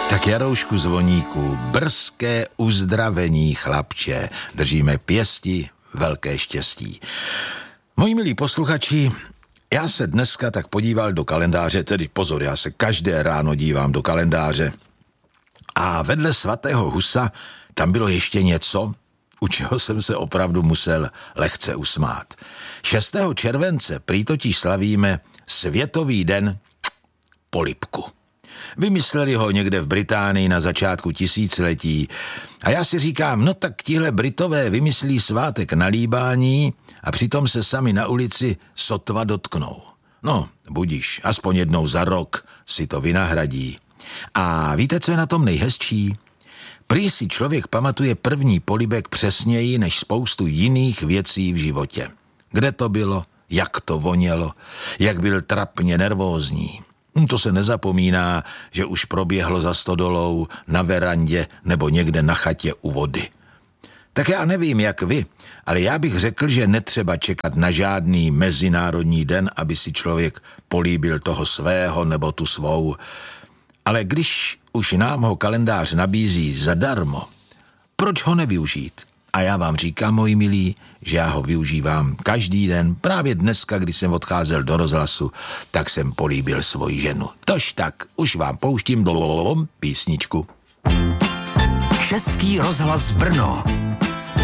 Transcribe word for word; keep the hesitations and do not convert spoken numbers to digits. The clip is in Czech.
Tak Jaroušku Zvoníku, brzké uzdravení, chlapče, držíme pěsti, velké štěstí. Moji milí posluchači, já se dneska tak podíval do kalendáře, tedy pozor, já se každé ráno dívám do kalendáře a vedle svatého Husa tam bylo ještě něco, u čeho jsem se opravdu musel lehce usmát. šestého července prý totiž slavíme Světový den polibku. Vymysleli ho někde v Británii na začátku tisíciletí a já si říkám, no tak tihle Britové vymyslí svátek na líbání a přitom se sami na ulici sotva dotknou. No, budiš, aspoň jednou za rok si to vynahradí. A víte, co je na tom nejhezčí? Prý si člověk pamatuje první polibek přesněji než spoustu jiných věcí v životě. Kde to bylo, jak to vonělo, jak byl trapně nervózní. To se nezapomíná, že už proběhlo za stodolou, na verandě nebo někde na chatě u vody. Tak já nevím, jak vy, ale já bych řekl, že netřeba čekat na žádný mezinárodní den, aby si člověk políbil toho svého nebo tu svou. Ale když už nám ho kalendář nabízí zadarmo, proč ho nevyužít? A já vám říkám, moji milí, že já ho využívám každý den. Právě dneska, když jsem odcházel do rozhlasu, tak jsem políbil svoji ženu. Tož tak, už vám pouštím do písničku. Český rozhlas Brno.